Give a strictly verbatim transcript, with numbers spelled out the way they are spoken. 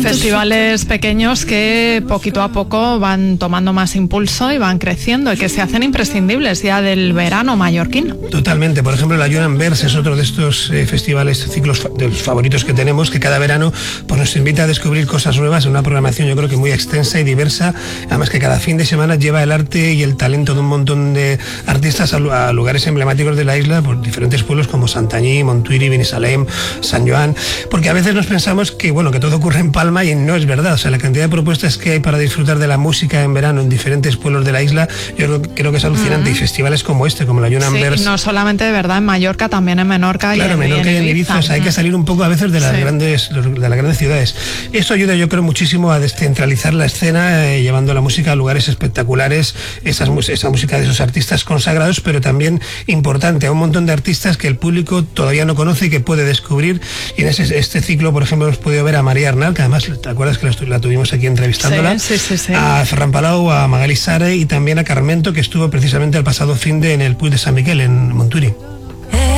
festivales pequeños que poquito a poco van tomando más impulso y van creciendo y que se hacen imprescindibles ya del verano mallorquino. Totalmente. Por ejemplo, la Junanvers es otro de estos eh, festivales, ciclos de los favoritos que tenemos, que cada verano pues, nos invita a descubrir cosas nuevas en una programación yo creo que muy extensa y diversa, además que cada fin de semana lleva el arte y el talento de un montón de artistas a, a lugares emblemáticos de la isla, por diferentes pueblos como Santanyí, Montuïri, Binissalem, San Joan, porque a veces nos pensamos que bueno que todo ocurre en Palma y no es verdad. O sea, la cantidad de propuestas que hay para disfrutar de la música en verano en diferentes pueblos de la isla, yo creo, creo que es alucinante. Uh-huh. Y festivales como este, como la Junanvers. Sí, no solamente de verdad en Mallorca, también en Menorca. Claro, y en, Menorca y en Ibiza. O sea, hay que salir un poco a veces de las sí. grandes de las grandes ciudades. Eso ayuda, yo creo, muchísimo a descentralizar la escena, eh, llevando la música a lugares espectaculares, esas, esa música de esos artistas consagrados, pero también importante, a un montón de artistas que el público todavía no conoce y que puede descubrir. Y en ese, este ciclo, por ejemplo, hemos podido ver a María Arnal, que además, ¿te acuerdas que la, la tuvimos aquí entrevistándola? Sí, sí, sí, sí. A Ferran Palau, a Magali Sare y también a Carmento, que estuvo precisamente el pasado fin de en el Puig de San Miquel, en Montuïri.